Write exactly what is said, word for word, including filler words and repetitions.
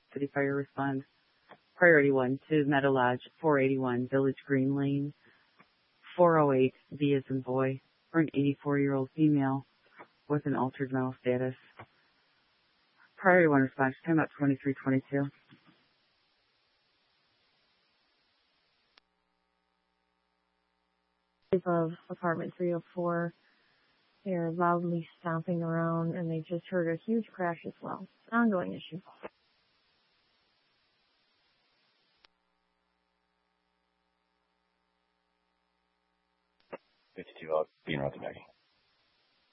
City Fire respond. Priority one to Meadow Lodge, four eighty-one Village Green Lane, four oh eight B as in boy, for an eighty-four-year-old female with an altered mental status. Priority one response, time out twenty-three twenty-two. Of apartment three oh four, they're loudly stomping around, and they just heard a huge crash as well. It's an ongoing issue. fifty-two, I'll be interrupted, Becky.